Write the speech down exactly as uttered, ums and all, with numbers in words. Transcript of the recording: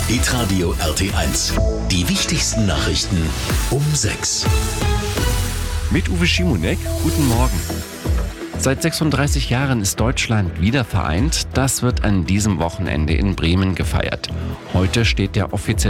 Hitradio R T eins. Die wichtigsten Nachrichten um sechs. Mit Uwe Schimonek, guten Morgen. Seit sechsunddreißig Jahren ist Deutschland wieder vereint. Das wird an diesem Wochenende in Bremen gefeiert. Heute steht der offizielle